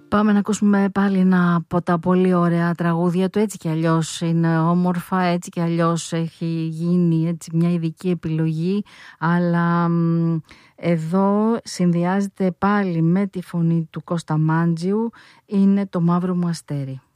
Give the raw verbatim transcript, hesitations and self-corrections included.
Πάμε να ακούσουμε πάλι ένα από τα πολύ ωραία τραγούδια του. Έτσι κι αλλιώς είναι όμορφα, έτσι κι αλλιώς έχει γίνει έτσι μια ειδική επιλογή, αλλά μ, εδώ συνδυάζεται πάλι με τη φωνή του Κώστα Μάντζιου, είναι το Μαύρο μου αστέρι.